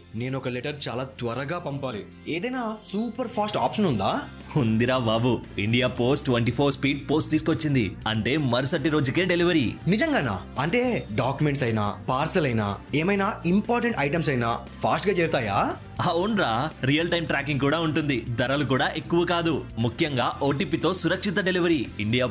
నేను ఒక లెటర్ చాలా త్వరగా పంపాలి. ఏదైనా సూపర్ ఫాస్ట్ ఆప్షన్ ఉందా? ఉందిరా బాబు, ఇండియా పోస్ట్ 24 స్పీడ్ పోస్ట్ తీసుకొచ్చింది. అంటే మరుసటి రోజుకే డెలివరీ. నిజంగానా? అంటే డాక్యుమెంట్స్ అయినా పార్సల్ అయినా ఏమైనా ఇంపార్టెంట్ ఐటమ్స్ అయినా ఫాస్ట్ గా చేరుతాయా? అవునరా, రియల్ టైం ట్రాకింగ్ కూడా ఉంటుంది. ధరలు కూడా ఎక్కువ కాదు. ముఖ్యంగా ఓటీపీతో సురక్షిత డెలివరీ. ఇండియా